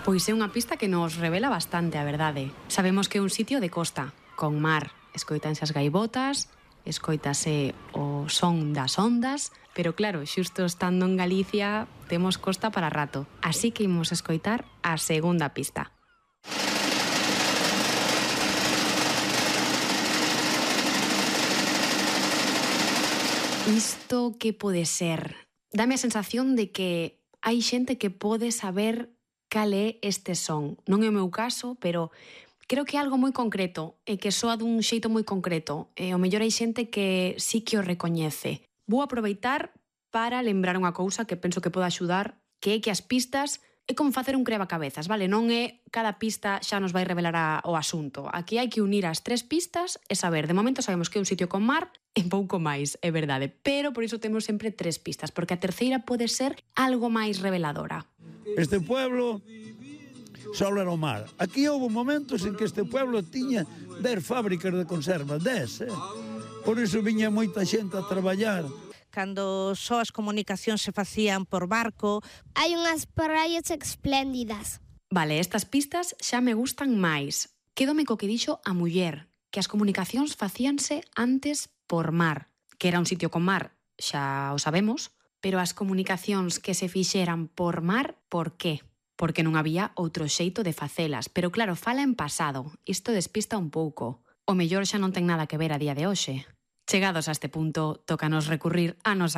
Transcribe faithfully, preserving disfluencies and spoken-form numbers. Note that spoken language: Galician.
Pois é unha pista que nos revela bastante, a verdade. Sabemos que é un sitio de costa, con mar. Escoitanse as gaivotas, escoitase o son das ondas, pero claro, xusto estando en Galicia, temos costa para rato. Así que imos escoitar a segunda pista. Isto que pode ser? Dame a sensación de que hai xente que pode saber cal é este son. Non é o meu caso, pero creo que é algo moi concreto e que soa dun xeito moi concreto. E o mellor hai xente que sí que o recoñece. Vou aproveitar para lembrar unha cousa que penso que pode axudar, que é que as pistas é como facer un crevacabezas, vale? Non é cada pista xa nos vai revelar a, o asunto. Aquí hai que unir as tres pistas e saber. De momento sabemos que é un sitio con mar e pouco máis, é verdade. Pero por iso temos sempre tres pistas, porque a terceira pode ser algo máis reveladora. Este pueblo solo era o mar. Aquí houve momentos en que este pueblo tiña dez fábricas de conservas, dez, eh? Por iso viña moita xente a traballar. Cando só as comunicacións se facían por barco. Hai unhas praias espléndidas. Vale, estas pistas xa me gustan máis. Quédome co que dixo a muller, que as comunicacións facíanse antes por mar, que era un sitio con mar, xa o sabemos, pero as comunicacións que se fixeran por mar, por qué? Porque non había outro xeito de facelas. Pero claro, fala en pasado. Isto despista un pouco. O mellor xa non ten nada que ver a día de hoxe. Chegados a este punto, tócanos recurrir a nosa